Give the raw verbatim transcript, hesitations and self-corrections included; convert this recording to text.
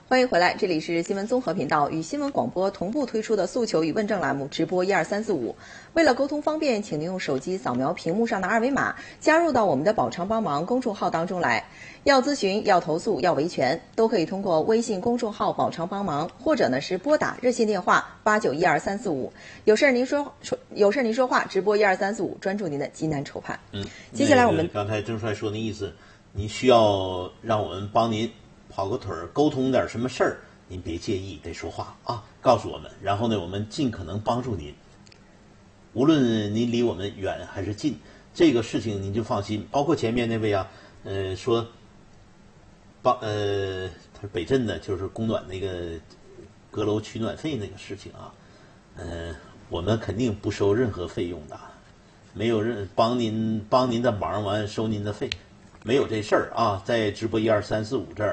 欢迎回来，这里是新闻综合频道与新闻广播同步推出的诉求与问政栏目直播一二三四五。为了沟通方便，请您用手机扫描屏幕上的二维码，加入到我们的宝常帮忙公众号当中来。要咨询、要投诉、要维权，都可以通过微信公众号宝常帮忙，或者呢是拨打热线电话八九一二三四五。有事儿您说说，有事儿您说话，直播一二三四五，专注您的急难愁盼。 嗯， 接下来我们、 那个、刚才郑帅说的意思，你需要让我们帮您跑个腿儿，沟通点什么事儿，您别介意，得说话啊，告诉我们，然后呢，我们尽可能帮助您。无论您离我们远还是近，这个事情您就放心。包括前面那位啊，呃，说帮呃，他是北镇的，就是供暖那个阁楼取暖费那个事情啊，呃，我们肯定不收任何费用的，没有任帮您帮您的忙完收您的费，没有这事儿啊，在直播一二三四五这儿。